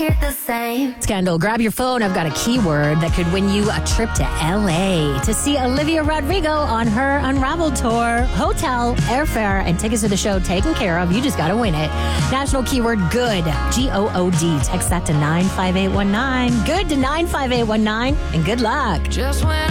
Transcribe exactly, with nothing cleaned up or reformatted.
hit the same. Scandal, grab your phone. I've got a keyword that could win you a trip to L A to see Olivia Rodrigo on her Unraveled tour. Hotel, airfare, and tickets to the show taken care of. You just got to win it. National keyword good. G O O D. Text that to nine five eight one nine. Good to nine five eight one nine. And good luck. Just when